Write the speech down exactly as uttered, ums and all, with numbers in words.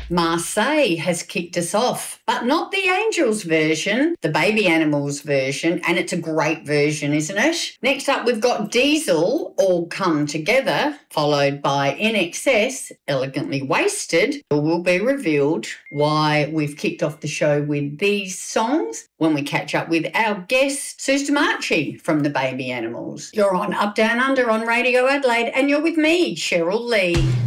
Marseille has kicked us off, but not the Angels version, the Baby Animals version, and it's a great version, isn't it? Next up, we've got Diesel, All Come Together, followed by N X S, Elegantly Wasted. It will be revealed why we've kicked off the show with these songs when we catch up with our guest, Sue Stamachi from the Baby Animals. You're on Up, Down, Under on Radio Adelaide, and you're with me, Cheryl Lee.